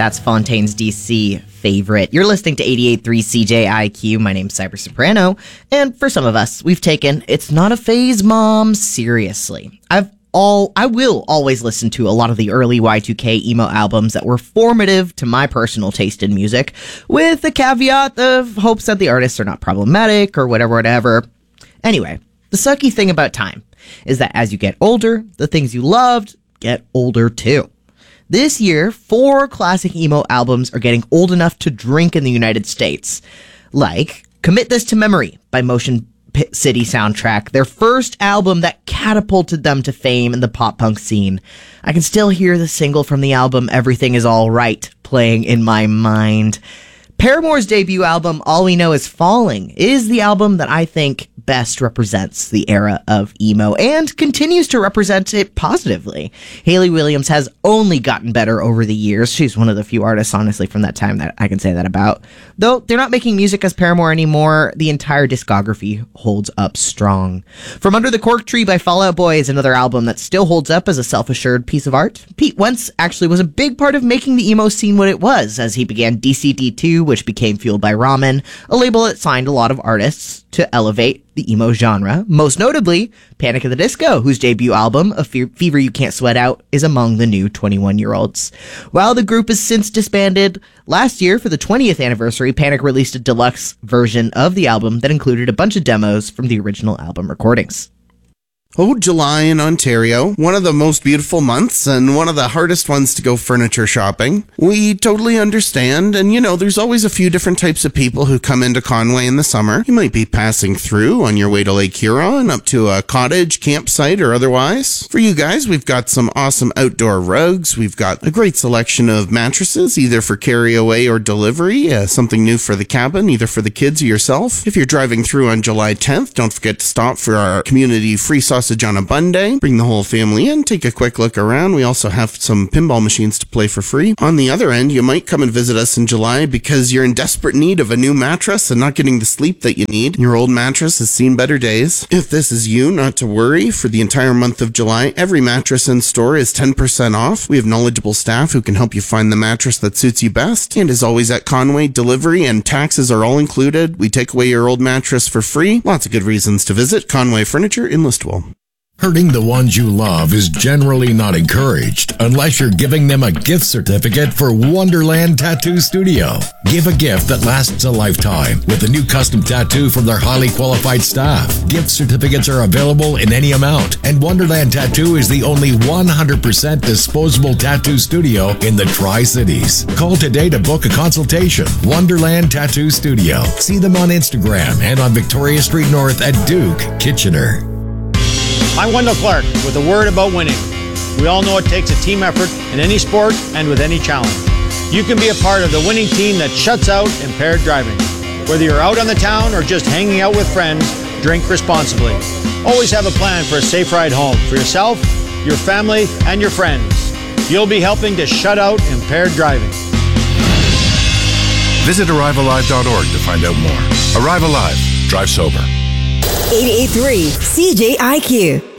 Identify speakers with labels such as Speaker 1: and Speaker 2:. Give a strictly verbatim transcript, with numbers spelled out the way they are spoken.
Speaker 1: That's Fontaine's D C favorite. You're listening to eighty-eight point three C J I Q. My name's Cyber Soprano. And for some of us, we've taken It's Not a Phase, Mom seriously. I've all I will always listen to a lot of the early Y two K emo albums that were formative to my personal taste in music, with the caveat of hopes that the artists are not problematic or whatever, whatever. Anyway, the sucky thing about time is that as you get older, the things you loved get older too. This year, four classic emo albums are getting old enough to drink in the United States. Like Commit This to Memory by Motion Pit City Soundtrack, their first album that catapulted them to fame in the pop-punk scene. I can still hear the single from the album Everything Is All Right playing in my mind. Paramore's debut album, All We Know Is Falling, is the album that I think best represents the era of emo and continues to represent it positively. Hayley Williams has only gotten better over the years. She's one of the few artists, honestly, from that time that I can say that about. Though they're not making music as Paramore anymore, the entire discography holds up strong. From Under the Cork Tree by Fall Out Boy is another album that still holds up as a self-assured piece of art. Pete Wentz actually was a big part of making the emo scene what it was, as he began D C D two, which became Fueled by Ramen, a label that signed a lot of artists to elevate the emo genre, most notably Panic at the Disco, whose debut album, A Fe- Fever You Can't Sweat Out, is among the new twenty-one-year-olds. While the group has since disbanded, last year for the twentieth anniversary, Panic released a deluxe version of the album that included a bunch of demos from the original album recordings.
Speaker 2: Oh, July in Ontario, one of the most beautiful months and one of the hardest ones to go furniture shopping. We totally understand, and you know, there's always a few different types of people who come into Conway in the summer. You might be passing through on your way to Lake Huron, up to a cottage, campsite, or otherwise. For you guys, we've got some awesome outdoor rugs. We've got a great selection of mattresses, either for carry away or delivery, uh, something new for the cabin, either for the kids or yourself. If you're driving through on July tenth, don't forget to stop for our community free sausage on a Bunday. Bring the whole family in, take a quick look around. We also have some pinball machines to play for free. On the other end, you might come and visit us in July because you're in desperate need of a new mattress and not getting the sleep that you need. Your old mattress has seen better days. If this is you, not to worry. For the entire month of July, every mattress in store is ten percent off. We have knowledgeable staff who can help you find the mattress that suits you best. And as always at Conway, delivery and taxes are all included. We take away your old mattress for free. Lots of good reasons to visit Conway Furniture in Listowel.
Speaker 3: Hurting the ones you love is generally not encouraged unless you're giving them a gift certificate for Wonderland Tattoo Studio. Give a gift that lasts a lifetime with a new custom tattoo from their highly qualified staff. Gift certificates are available in any amount, and Wonderland Tattoo is the only one hundred percent disposable tattoo studio in the Tri-Cities. Call today to book a consultation. Wonderland Tattoo Studio. See them on Instagram and on Victoria Street North at Duke, Kitchener.
Speaker 4: I'm Wendell Clark with a word about winning. We all know it takes a team effort in any sport and with any challenge. You can be a part of the winning team that shuts out impaired driving. Whether you're out on the town or just hanging out with friends, drink responsibly. Always have a plan for a safe ride home for yourself, your family, and your friends. You'll be helping to shut out impaired driving.
Speaker 5: Visit arrive alive dot org to find out more. Arrive Alive. Drive sober.
Speaker 6: eighty-eight point three C J I Q.